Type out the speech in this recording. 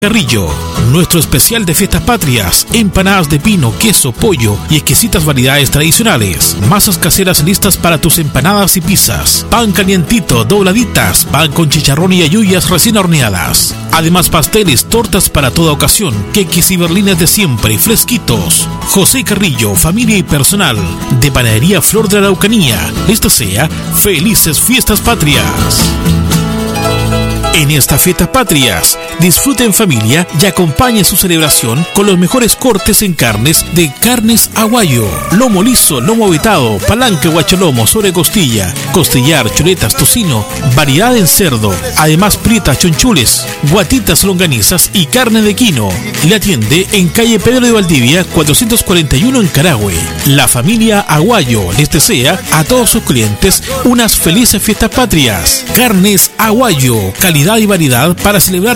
Carrillo, nuestro especial de fiestas patrias, empanadas de pino, queso, pollo y exquisitas variedades tradicionales, masas caseras listas para tus empanadas y pizzas, pan calientito, dobladitas, pan con chicharrón y ayuyas recién horneadas. Además pasteles, tortas para toda ocasión, queques y berlines de siempre, fresquitos. José Carrillo, familia y personal, de Panadería Flor de la Araucanía, les desea felices fiestas patrias. En estas fiestas patrias, disfrute en familia y acompañe su celebración con los mejores cortes en carnes de Carnes Aguayo, lomo liso, lomo vetado, palanque guacholomo, sobrecostilla, costillar, chuletas, tocino, variedad en cerdo, además prietas, chonchules, guatitas, longanizas y carne de quino. Le atiende en calle Pedro de Valdivia, 441 en Carahue. La familia Aguayo les desea a todos sus clientes unas felices fiestas patrias. Carnes Aguayo, calidad y variedad para celebrar